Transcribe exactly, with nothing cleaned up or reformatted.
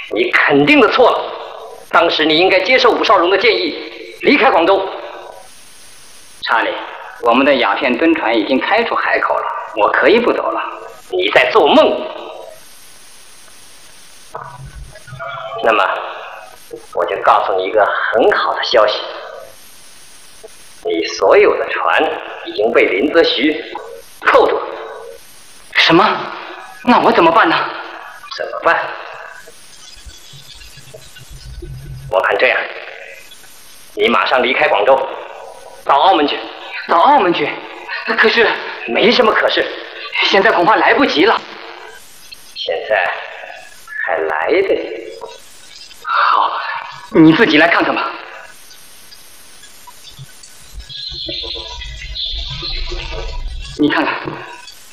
你肯定的错了。当时你应该接受武少荣的建议，离开广州。 查理，我们的鸦片蹲船已经开出海口了，我可以不走了。 你在做梦。那么，我就告诉你一个很好的消息：你所有的船已经被林则徐扣住了。 什么？那我怎么办呢？ 怎么办？我看这样，你马上离开广州，到澳门去。 到澳门去？可是没什么可是， 现在恐怕来不及了。 现在还来得及。 好，你自己来看看吧。你看看。